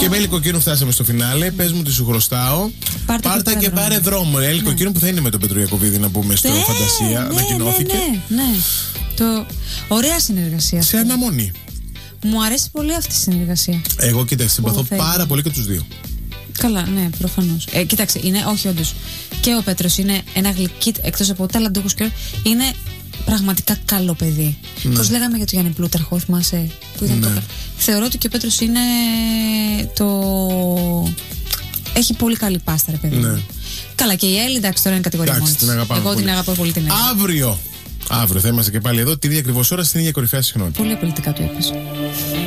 Και με Ελικοκίνου φτάσαμε στο φινάλε. Πες μου τι σου χρωστάω. Πάρτα και πάρε δρόμο. Ελικοκίνου που θα είναι με τον Πέτρο Ιακωβίδη, να πούμε, στο Φαντασία. Ανακοινώθηκε. Ναι. Ωραία συνεργασία. Σε αναμονή. Μου αρέσει πολύ αυτή η συνεργασία. Εγώ, κοίταξε, συμπαθώ πάρα πολύ και τους δύο. Καλά, ναι, προφανώς. Κοίταξε, όχι όντως. Και ο Πέτρος είναι ένα γλυκύτ, εκτός από ταλαντούχος και είναι πραγματικά καλό παιδί. Ναι. Πώς λέγαμε για τον Γιάννη Πλούταρχο, θυμάσαι που ήταν τότε. Θεωρώ ότι και ο Πέτρος είναι έχει πολύ καλή πάστα, ρε παιδί. Ναι. Καλά, και η Έλλη, εντάξει, τώρα είναι κατηγορία μόνη της. Εγώ την αγαπώ πολύ την Έλλη. Αύριο θα είμαστε και πάλι εδώ, την ίδια ακριβώς ώρα, στην ίδια κορυφαία συχνότητα. Πολύ απολυτικά του είπες.